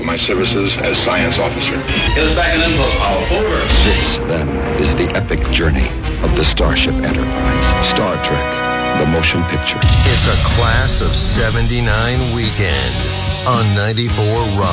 my services as science officer. Get us back in impulse power. Over. This, then, is the epic journey of the Starship Enterprise. Star Trek, the motion picture. It's a Class of '79 weekend on 94 Rock.